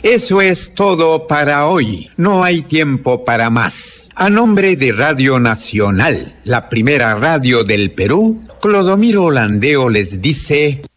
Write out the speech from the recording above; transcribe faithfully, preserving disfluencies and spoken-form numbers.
Eso es todo para hoy. No hay tiempo para más. A nombre de Radio Nacional, la primera radio del Perú, Clodomiro Landeo les dice...